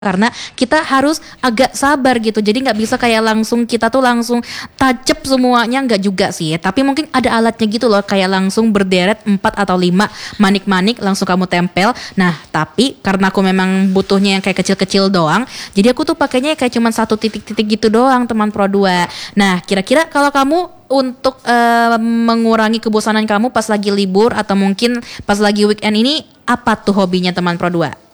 karena kita harus agak sabar gitu, jadi nggak bisa kayak langsung kita tuh langsung tancap semuanya, nggak juga sih, tapi mungkin ada alatnya gitu loh, kayak langsung berderet 4 atau 5 manik-manik langsung kamu tempel. Nah tapi karena aku memang butuhnya yang kayak kecil-kecil doang, jadi aku tuh pakainya kayak cuman satu titik-titik gitu doang teman Pro 2. Nah kira-kira kalau kamu untuk mengurangi kebosanan kamu pas lagi libur atau mungkin pas lagi weekend ini, apa tuh hobinya teman Pro 2?